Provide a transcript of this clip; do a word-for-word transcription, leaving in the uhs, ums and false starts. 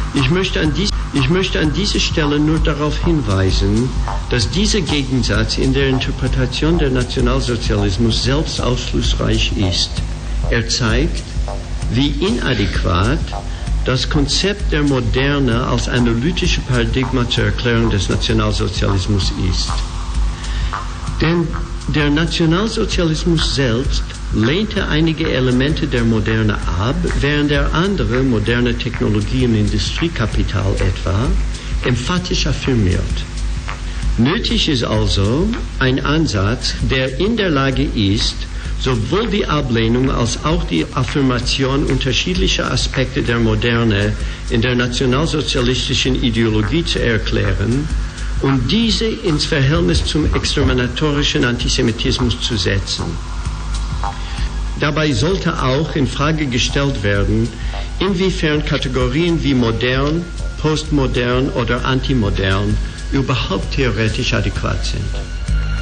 Ich möchte an dies Ich möchte an dieser Stelle nur darauf hinweisen, dass dieser Gegensatz in der Interpretation der Nationalsozialismus selbst aufschlussreich ist. Er zeigt, wie inadäquat das Konzept der Moderne als analytische Paradigma zur Erklärung des Nationalsozialismus ist. Denn der Nationalsozialismus selbst lehnte einige Elemente der Moderne ab, während er andere, moderne Technologie und Industriekapital etwa, emphatisch affirmiert. Nötig ist also ein Ansatz, der in der Lage ist, sowohl die Ablehnung als auch die Affirmation unterschiedlicher Aspekte der Moderne in der nationalsozialistischen Ideologie zu erklären und diese ins Verhältnis zum exterminatorischen Antisemitismus zu setzen. Dabei sollte auch in Frage gestellt werden, inwiefern Kategorien wie modern, postmodern oder antimodern überhaupt theoretisch adäquat sind.